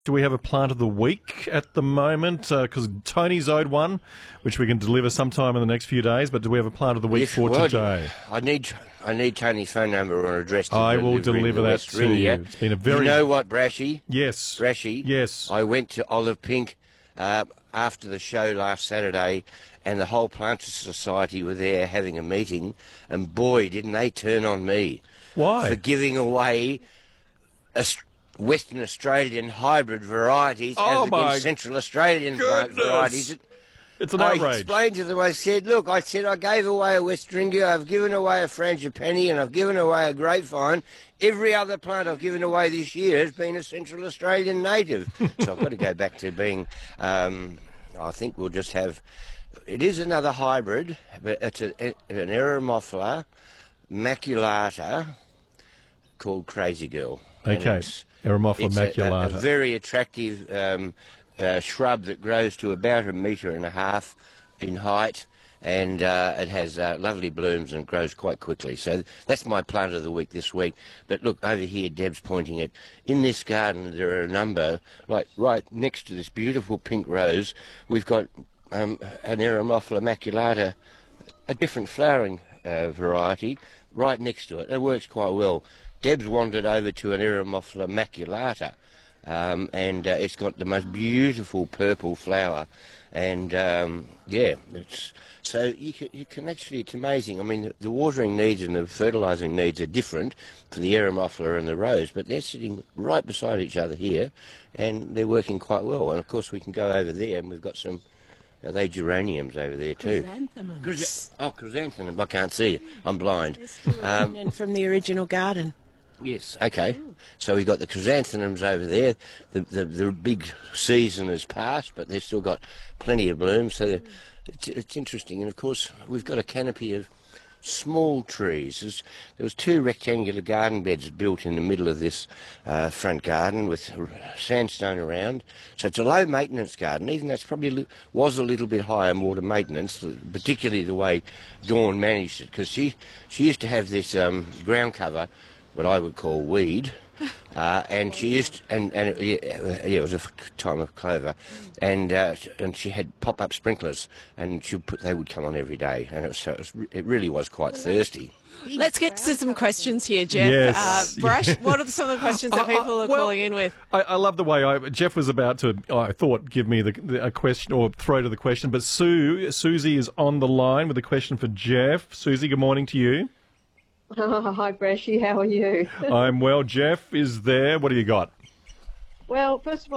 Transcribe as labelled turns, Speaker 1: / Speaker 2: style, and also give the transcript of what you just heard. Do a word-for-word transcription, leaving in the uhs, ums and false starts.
Speaker 1: Do we have a plant of the week at the moment? Because uh, Tony's owed one, which we can deliver sometime in the next few days. But do we have a plant of the week
Speaker 2: Yes,
Speaker 1: for
Speaker 2: well,
Speaker 1: today?
Speaker 2: I need I need Tony's phone number or address to
Speaker 1: I will
Speaker 2: deliver
Speaker 1: deliver
Speaker 2: in
Speaker 1: that
Speaker 2: West
Speaker 1: to
Speaker 2: Ring,
Speaker 1: you.
Speaker 2: yeah?
Speaker 1: It's been a very...
Speaker 2: You know what, Brashy?
Speaker 1: Yes.
Speaker 2: Brashy?
Speaker 1: Yes.
Speaker 2: I went to Olive Pink uh, after the show last Saturday, and the whole Planters Society were there having a meeting, and boy, didn't they turn on me.
Speaker 1: Why?
Speaker 2: For giving away a Western Australian hybrid varieties
Speaker 1: Oh,
Speaker 2: as
Speaker 1: my
Speaker 2: against Central Australian
Speaker 1: goodness.
Speaker 2: varieties.
Speaker 1: It's an
Speaker 2: I
Speaker 1: outrage.
Speaker 2: explained to them, I said, look, I said I gave away a Westringia, I've given away a Frangipani, and I've given away a Grapevine. Every other plant I've given away this year has been a Central Australian native. So I've got to go back to being, um, I think we'll just have, it is another hybrid, but it's a, an Eremophila maculata called Crazy Girl.
Speaker 1: Okay, Eremophila maculata.
Speaker 2: A, a, a very attractive um, uh, shrub that grows to about a metre and a half in height, and uh, it has uh, lovely blooms and grows quite quickly. So that's my plant of the week this week. But look, over here, Deb's pointing it. In this garden, there are a number, like right next to this beautiful pink rose, we've got um, an Eremophila maculata, a different flowering uh, variety, right next to it. It works quite well. Deb's wandered over to an Eremophila maculata, um, and uh, it's got the most beautiful purple flower, and um, yeah, it's so you can, you can actually, it's amazing. I mean, the, the watering needs and the fertilising needs are different for the Eremophila and the rose, but they're sitting right beside each other here, and they're working quite well. And of course, we can go over there, and we've got some. Are they geraniums over there too?
Speaker 3: Chrysanthemums.
Speaker 2: Chrysa- oh, chrysanthemum. I can't see it. I'm blind.
Speaker 3: Um, and from the original garden.
Speaker 2: Yes, okay. So we've got the chrysanthemums over there. The, the the big season has passed, but they've still got plenty of blooms. So it's, it's interesting. And of course, we've got a canopy of small trees. There's, there was two rectangular garden beds built in the middle of this uh, front garden with sandstone around. So it's a low maintenance garden, even though it's probably li- was a little bit higher water maintenance, particularly the way Dawn managed it, because she, she used to have this um, ground cover, what I would call weed, uh, and she used, and, and it, yeah, yeah, it was a time of clover, and uh, and she had pop-up sprinklers, and she put, they would come on every day, and it, was, so it, was, it really was quite thirsty.
Speaker 3: Let's get to some questions here, Jeff.
Speaker 1: Yes.
Speaker 3: Uh, Brash, what are some of the questions that people are
Speaker 1: well,
Speaker 3: calling in with?
Speaker 1: I, I love the way I, Jeff was about to, I thought, give me the, the, a question or throw to the question, but Sue, Susie is on the line with a question for Jeff. Susie, good morning to you.
Speaker 4: Oh, hi, Brashy. How are you?
Speaker 1: I'm well. Jeff is there. What do you got?
Speaker 4: Well, first of all,